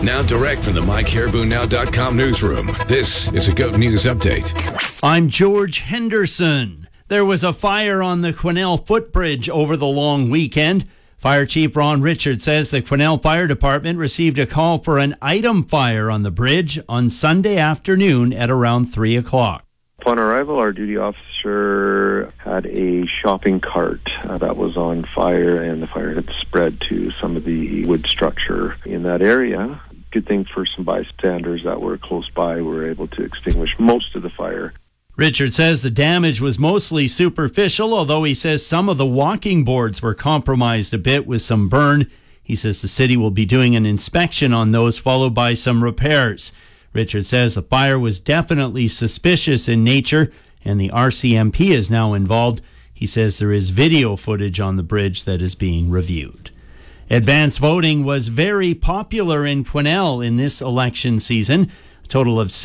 Now direct from the MyCaribouNow.com newsroom, this is a GOAT News Update. I'm George Henderson. There was a fire on the Quesnel footbridge over the long weekend. Fire Chief Ron Richard says the Quesnel Fire Department received a call for an item fire on the bridge on Sunday afternoon at around 3 o'clock. Upon arrival, our duty officer had a shopping cart that was on fire, and the fire had spread to some of the wood structure in that area. Good thing for some bystanders that were close by, were able to extinguish most of the fire. Richard says the damage was mostly superficial, although he says some of the walking boards were compromised a bit with some burn. He says the city will be doing an inspection on those, followed by some repairs. Richard says the fire was definitely suspicious in nature, and the RCMP is now involved. He says there is video footage on the bridge that is being reviewed. Advance voting was very popular in Quesnel in this election season. A total of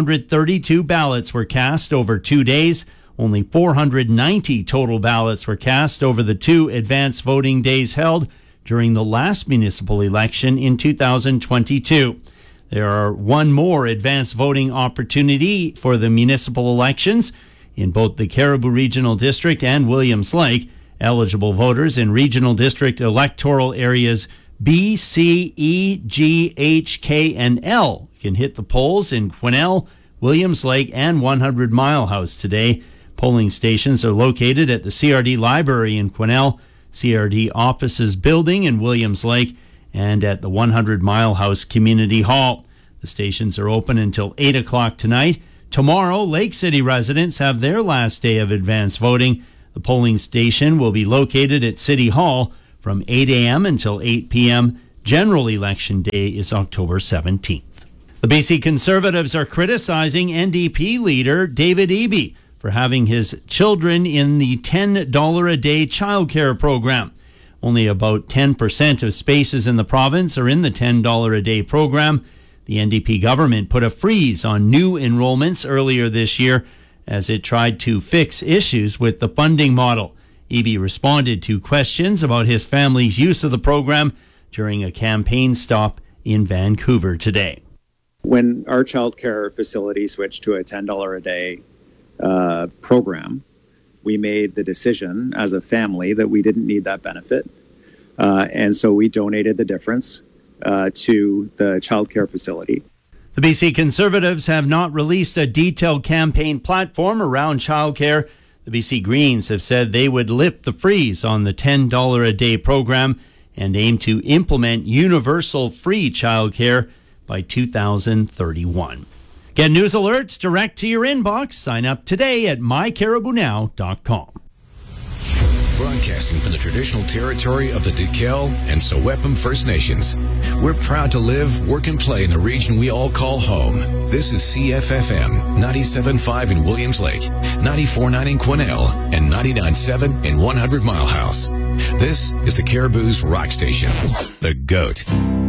732 ballots were cast over 2 days. Only 490 total ballots were cast over the 2 advance voting days held during the last municipal election in 2022. There are one more advance voting opportunity for the municipal elections in both the Caribou Regional District and Williams Lake. Eligible voters in Regional District electoral areas B, C, E, G, H, K, and L can hit the polls in Quesnel, Williams Lake, and 100 Mile House today. Polling stations are located at the CRD Library in Quesnel, CRD Offices Building in Williams Lake, and at the 100 Mile House Community Hall. The stations are open until 8 o'clock tonight. Tomorrow, Lake City residents have their last day of advance voting. The polling station will be located at City Hall from 8 a.m. until 8 p.m. General Election Day is October 17th. The BC Conservatives are criticizing NDP leader David Eby for having his children in the $10 a day childcare program. Only about 10% of spaces in the province are in the $10 a day program. The NDP government put a freeze on new enrollments earlier this year as it tried to fix issues with the funding model. Eby responded to questions about his family's use of the program during a campaign stop in Vancouver today. When our childcare facility switched to a $10 a day program, we made the decision as a family that we didn't need that benefit. And so we donated the difference to the childcare facility. The BC Conservatives have not released a detailed campaign platform around childcare. The BC Greens have said they would lift the freeze on the $10 a day program and aim to implement universal free childcare by 2031. Get news alerts direct to your inbox. Sign up today at mycaribounow.com. Broadcasting from the traditional territory of the Duquel and Sewepum First Nations. We're proud to live, work, and play in the region we all call home. This is CFFM 97.5 in Williams Lake, 94.9 in Quesnel, and 99.7 in 100 Mile House. This is the Caribou's rock station, The GOAT.